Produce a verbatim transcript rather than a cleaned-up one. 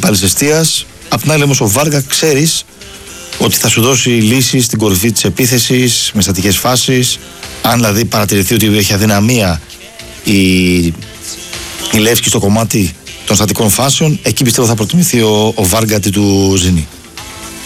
αντίπαλης εστίας. Απ' την άλλη όμως ο Βάργα ξέρεις ότι θα σου δώσει λύσεις στην κορυφή της επίθεσης, με στατικές φάσεις. Αν δηλαδή παρατηρηθεί ότι έχει αδυναμία η, η Λεύσκη στο κομμάτι των στατικών φάσεων, εκεί πιστεύω θα προτιμηθεί ο, ο Βάργα αντί του Ζήνη.